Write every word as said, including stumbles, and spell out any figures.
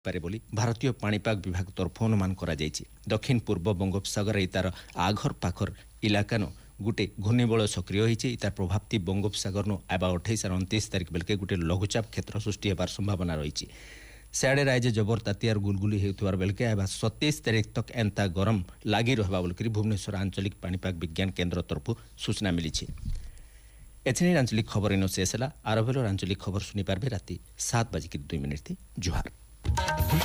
पारे बोली भारतीय पाणीपाग विभाग तरफ अनुमान करा जायछि। दक्षिण पूर्व बंगोपसागर तार आघर पाखर इलाकानो गोटे घूर्णिबल सक्रिय होती तार प्रभाव बंगोपसागर नो आबा अठाईस और उनतीस तारिख बेलके गोटे लघुचाप क्षेत्र सृष्टि होबार संभावना रही। सियाड़े राज्य जबर ताती गुलगुली होतार बेलके आबा सत्ताईस तारिख तक एंता गरम लगी रहा बोलिक भुवनेश्वर आंचलिक पाणीपाग विज्ञान केन्द्र तरफ सूचना मिली। एथने आंचलिक खबर इन शेष है। आरभर आंचलिक खबर शुणी पार्बे राति सात बजिक दुई मिनिट थी। जुहार।